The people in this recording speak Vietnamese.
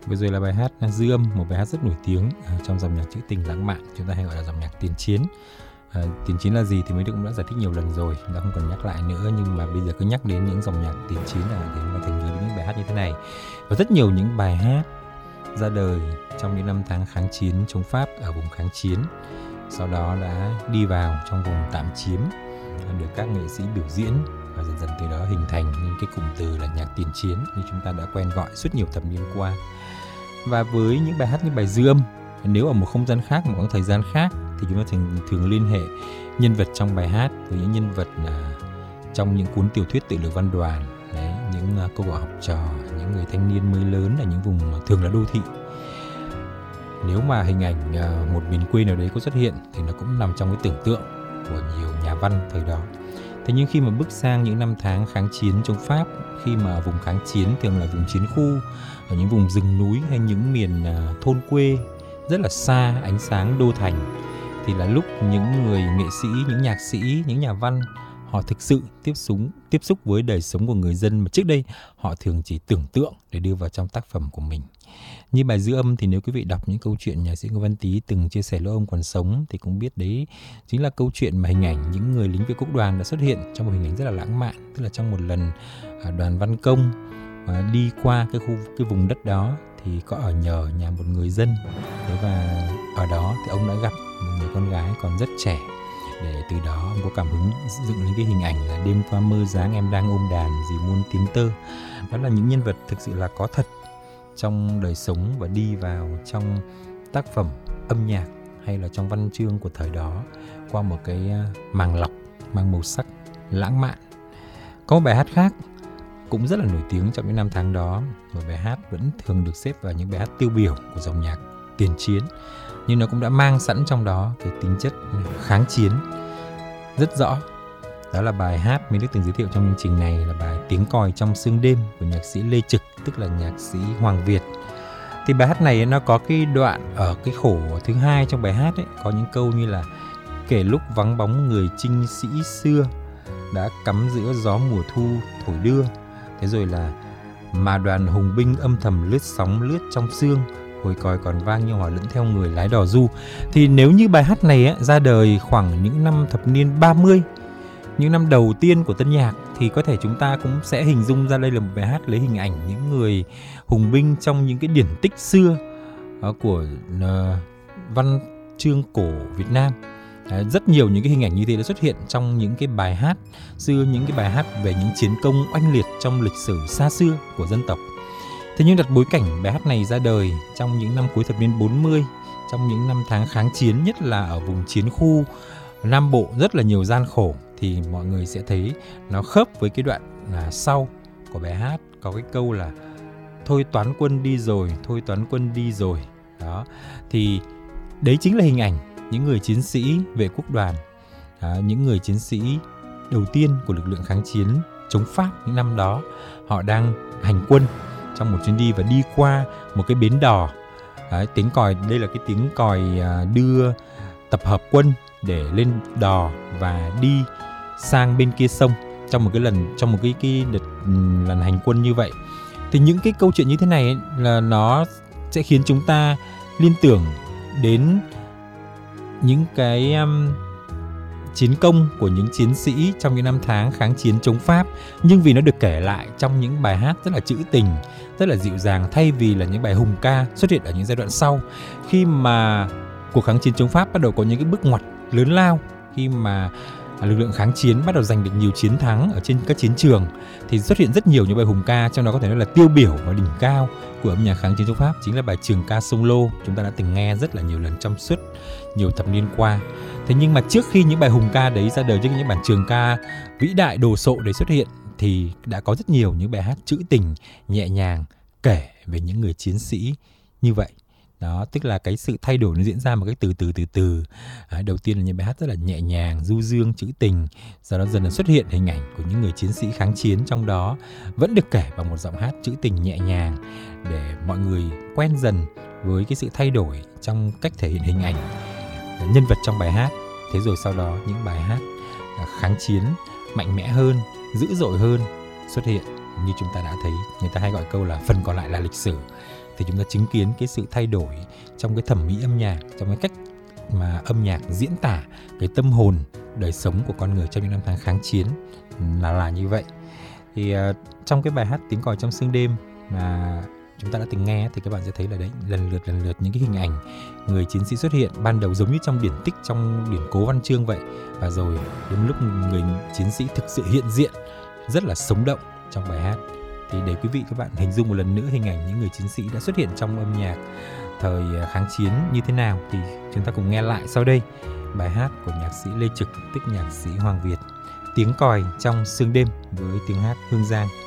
Vừa rồi là bài hát Dư Âm, một bài hát rất nổi tiếng trong dòng nhạc trữ tình lãng mạn, chúng ta hay gọi là dòng nhạc tiền chiến. Tiền chiến là gì thì mấy đứa cũng đã giải thích nhiều lần rồi, chúng ta không cần nhắc lại nữa, nhưng mà bây giờ cứ nhắc đến những dòng nhạc tiền chiến là để mà thành nhớ đến những bài hát như thế này. Và rất nhiều những bài hát ra đời trong những năm tháng kháng chiến chống Pháp ở vùng kháng chiến, sau đó đã đi vào trong vùng tạm chiếm, được các nghệ sĩ biểu diễn, và dần dần từ đó hình thành những cái cụm từ là nhạc tiền chiến như chúng ta đã quen gọi suốt nhiều thập niên qua. Và với những bài hát như bài Dư Âm, nếu ở một không gian khác, một khoảng thời gian khác, thì chúng ta thường liên hệ nhân vật trong bài hát với những nhân vật trong những cuốn tiểu thuyết tự lực văn đoàn, đấy, những cô vợ học trò, những người thanh niên mới lớn ở những vùng thường là đô thị. Nếu mà hình ảnh một miền quê nào đấy có xuất hiện thì nó cũng nằm trong cái tưởng tượng của nhiều nhà văn thời đó. Thế nhưng khi mà bước sang những năm tháng kháng chiến chống Pháp, khi mà vùng kháng chiến thường là vùng chiến khu, ở những vùng rừng núi hay những miền thôn quê rất là xa ánh sáng đô thành, thì là lúc những người nghệ sĩ, những nhạc sĩ, những nhà văn họ thực sự tiếp xúc với đời sống của người dân mà trước đây họ thường chỉ tưởng tượng để đưa vào trong tác phẩm của mình. Như bài Dư Âm thì nếu quý vị đọc những câu chuyện nhạc sĩ Ngô Văn Tý từng chia sẻ lúc ông còn sống thì cũng biết đấy chính là câu chuyện mà hình ảnh những người lính vệ quốc đoàn đã xuất hiện trong một hình ảnh rất là lãng mạn. Tức là trong một lần đoàn văn công đi qua cái vùng đất đó thì có ở nhờ nhà một người dân. Thế và ở đó thì ông đã gặp một người con gái còn rất trẻ, để từ đó ông có cảm hứng dựng lên cái hình ảnh là đêm qua mơ dáng em đang ôm đàn dì muôn tiếng tơ. Đó là những nhân vật thực sự là có thật trong đời sống và đi vào trong tác phẩm âm nhạc hay là trong văn chương của thời đó qua một cái màng lọc mang màu sắc lãng mạn. Có một bài hát khác cũng rất là nổi tiếng trong những năm tháng đó, một bài hát vẫn thường được xếp vào những bài hát tiêu biểu của dòng nhạc tiền chiến, nhưng nó cũng đã mang sẵn trong đó cái tính chất kháng chiến rất rõ. Đó là bài hát mình đã từng giới thiệu trong chương trình này, là bài Tiếng Còi Trong Sương Đêm của nhạc sĩ Lê Trực, tức là nhạc sĩ Hoàng Việt. Thì bài hát này nó có cái đoạn ở cái khổ thứ 2 trong bài hát ấy, có những câu như là kể lúc vắng bóng người chinh sĩ xưa, đã cắm giữa gió mùa thu thổi đưa. Thế rồi là mà đoàn hùng binh âm thầm lướt sóng lướt trong sương, hồi còi còn vang như hòa lẫn theo người lái đò du. Thì nếu như bài hát này ra đời khoảng những năm thập niên 30, những năm đầu tiên của tân nhạc, thì có thể chúng ta cũng sẽ hình dung ra đây là một bài hát lấy hình ảnh những người hùng binh trong những cái điển tích xưa của văn chương cổ Việt Nam. Rất nhiều những cái hình ảnh như thế đã xuất hiện trong những cái bài hát xưa, những cái bài hát về những chiến công oanh liệt trong lịch sử xa xưa của dân tộc. Thế nhưng đặt bối cảnh bài hát này ra đời trong những năm cuối thập niên 40, trong những năm tháng kháng chiến, nhất là ở vùng chiến khu Nam Bộ rất là nhiều gian khổ, thì mọi người sẽ thấy nó khớp với cái đoạn sau của bài hát, có cái câu là thôi toán quân đi rồi, thôi toán quân đi rồi. Đó, thì đấy chính là hình ảnh những người chiến sĩ vệ quốc đoàn, những người chiến sĩ đầu tiên của lực lượng kháng chiến chống Pháp những năm đó. Họ đang hành quân trong một chuyến đi và đi qua một cái bến đò. Tiếng còi, đây là cái tiếng còi đưa tập hợp quân để lên đò và đi sang bên kia sông trong một cái đợt lần hành quân như vậy. Thì những cái câu chuyện như thế này ấy, là nó sẽ khiến chúng ta liên tưởng đến những cái chiến công của những chiến sĩ trong những năm tháng kháng chiến chống Pháp, nhưng vì nó được kể lại trong những bài hát rất là trữ tình, rất là dịu dàng, thay vì là những bài hùng ca xuất hiện ở những giai đoạn sau, khi mà cuộc kháng chiến chống Pháp bắt đầu có những cái bước ngoặt lớn lao, khi mà lực lượng kháng chiến bắt đầu giành được nhiều chiến thắng ở trên các chiến trường, thì xuất hiện rất nhiều những bài hùng ca, trong đó có thể nói là tiêu biểu và đỉnh cao của âm nhạc kháng chiến chống Pháp chính là bài Trường Ca Sông Lô, chúng ta đã từng nghe rất là nhiều lần trong suốt nhiều thập niên qua. Thế nhưng mà trước khi những bài hùng ca đấy ra đời, trước những bản trường ca vĩ đại đồ sộ đấy xuất hiện, thì đã có rất nhiều những bài hát trữ tình nhẹ nhàng kể về những người chiến sĩ như vậy. Đó, tức là cái sự thay đổi nó diễn ra một cách từ từ. Đầu tiên là những bài hát rất là nhẹ nhàng, du dương, trữ tình, sau đó dần dần xuất hiện hình ảnh của những người chiến sĩ kháng chiến trong đó, vẫn được kể bằng một giọng hát trữ tình nhẹ nhàng, để mọi người quen dần với cái sự thay đổi trong cách thể hiện hình ảnh nhân vật trong bài hát. Thế rồi sau đó những bài hát kháng chiến mạnh mẽ hơn, dữ dội hơn xuất hiện như chúng ta đã thấy, người ta hay gọi câu là phần còn lại là lịch sử. Thì chúng ta chứng kiến cái sự thay đổi trong cái thẩm mỹ âm nhạc, trong cái cách mà âm nhạc diễn tả cái tâm hồn, đời sống của con người trong những năm tháng kháng chiến là như vậy. Thì trong cái bài hát Tiếng còi trong sương đêm mà chúng ta đã từng nghe thì các bạn sẽ thấy là đấy, lần lượt những cái hình ảnh người chiến sĩ xuất hiện, ban đầu giống như trong điển tích, trong điển cố văn chương vậy, và rồi đến lúc người chiến sĩ thực sự hiện diện rất là sống động trong bài hát. Thì để quý vị các bạn hình dung một lần nữa hình ảnh những người chiến sĩ đã xuất hiện trong âm nhạc thời kháng chiến như thế nào thì chúng ta cùng nghe lại sau đây bài hát của nhạc sĩ Lê Trực, tức nhạc sĩ Hoàng Việt, Tiếng còi trong sương đêm với tiếng hát Hương Giang.